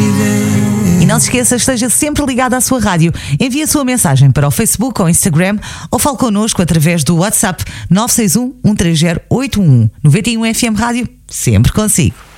E não se esqueça, esteja sempre ligado à sua rádio. Envie a sua mensagem para o Facebook ou Instagram ou fale connosco através do WhatsApp 961 130 811. 91 FM Rádio, sempre consigo.